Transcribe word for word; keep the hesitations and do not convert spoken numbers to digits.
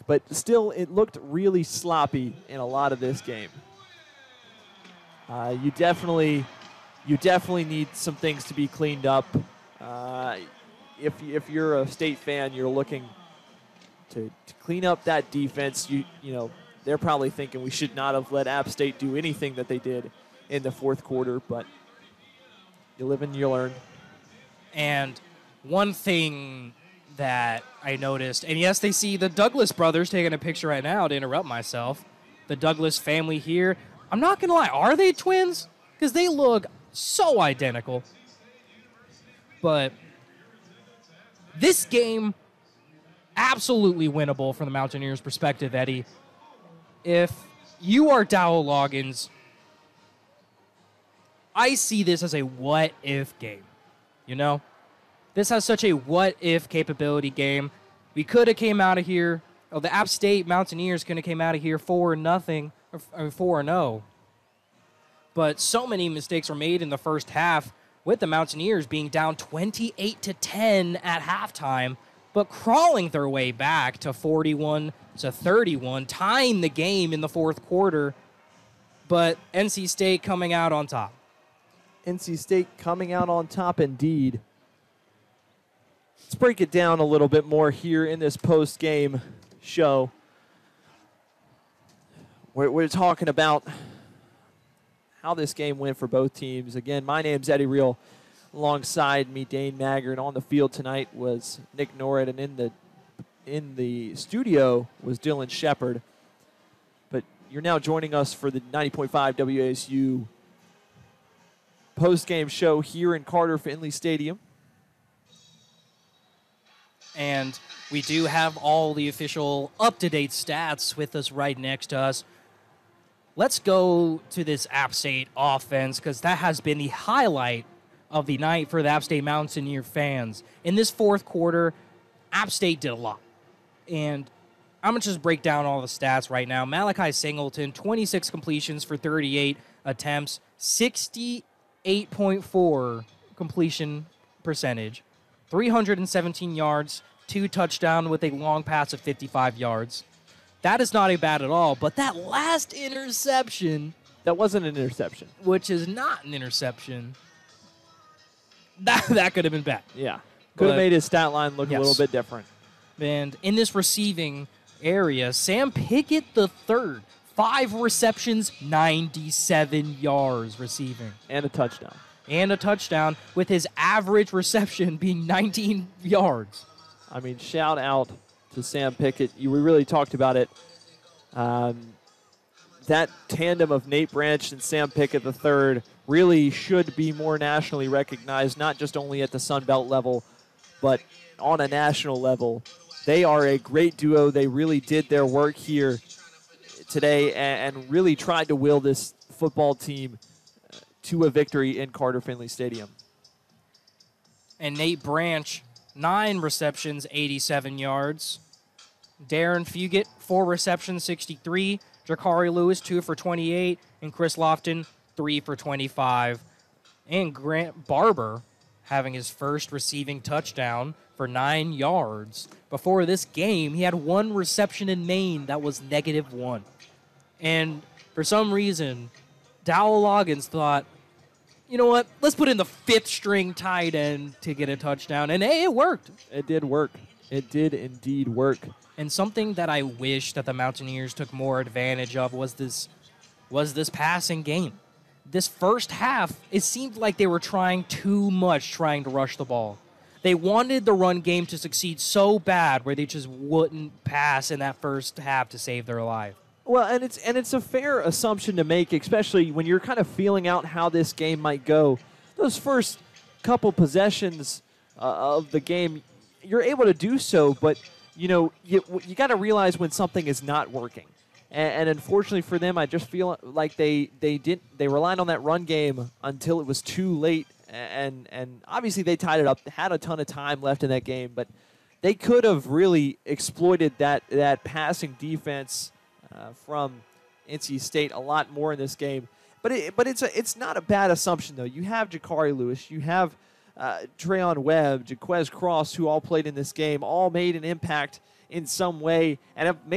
but still it looked really sloppy in a lot of this game. Uh, you definitely you definitely need some things to be cleaned up. Uh, if, if you're a State fan, you're looking to, to clean up that defense. You you know, they're probably thinking we should not have let App State do anything that they did in the fourth quarter, but you live and you learn. And one thing that I noticed, and yes, they see the Douglas brothers taking a picture right now to interrupt myself. The Douglas family here. I'm not going to lie, are they twins? Because they look so identical. But this game, absolutely winnable from the Mountaineers' perspective, Eddie. If you are Dowell Loggins, I see this as a what-if game, you know? This has such a what-if capability game. We could have came out of here, oh, the App State Mountaineers could have came out of here four nothing, or four and oh. But so many mistakes were made in the first half, with the Mountaineers being down twenty-eight to ten at halftime, but crawling their way back to forty-one to thirty-one, tying the game in the fourth quarter, but N C State coming out on top. N C State coming out on top indeed. Let's break it down a little bit more here in this post-game show. We're, we're talking about how this game went for both teams. Again, my name's Eddie Reel. Alongside me, Dane Maggard. On the field tonight was Nick Norrid, and in the in the studio was Dylan Shepard. But you're now joining us for the ninety point five W A S U post-game show here in Carter Finley Stadium. And we do have all the official up-to-date stats with us right next to us. Let's go to this App State offense, because that has been the highlight of the night for the App State Mountaineer fans. In this fourth quarter, App State did a lot. And I'm going to just break down all the stats right now. Malachi Singleton, twenty-six completions for thirty-eight attempts, sixty-eight point four completion percentage, three hundred seventeen yards, two touchdowns with a long pass of fifty-five yards. That is not a bad at all, but that last interception... That wasn't an interception. Which is not an interception. That, that could have been bad. Yeah. Could have made his stat line look yes. a little bit different. And in this receiving area, Sam Pickett the third, five receptions, ninety-seven yards receiving. And a touchdown. And a touchdown, with his average reception being nineteen yards. I mean, shout out to Sam Pickett. You, we really talked about it. Um, that tandem of Nate Branch and Sam Pickett the third really should be more nationally recognized, not just only at the Sun Belt level, but on a national level. They are a great duo. They really did their work here today and, and really tried to will this football team to a victory in Carter Finley Stadium. And Nate Branch, nine receptions, eighty-seven yards. Darren Fugit, four receptions, sixty-three. Jakari Lewis, two for twenty-eight. And Chris Lofton, three for twenty-five. And Grant Barber having his first receiving touchdown for nine yards. Before this game, he had one reception in Maine that was negative one. And for some reason, Dowell Loggins thought, you know what, let's put in the fifth string tight end to get a touchdown. And hey, it worked. It did work. It did indeed work. And something that I wish that the Mountaineers took more advantage of was this was this passing game. This first half, it seemed like they were trying too much trying to rush the ball. They wanted the run game to succeed so bad where they just wouldn't pass in that first half to save their life. Well, and it's and it's a fair assumption to make, especially when you're kind of feeling out how this game might go. Those first couple possessions uh, of the game, you're able to do so, but you know you you got to realize when something is not working. And, and unfortunately for them, I just feel like they they didn't they relied on that run game until it was too late. And and obviously they tied it up, had a ton of time left in that game, but they could have really exploited that that passing defense uh, from N C State a lot more in this game. But it, but it's a, it's not a bad assumption though. You have Jakari Lewis, you have uh, Trayon Webb, Jaquez Cross, who all played in this game, all made an impact in some way and have made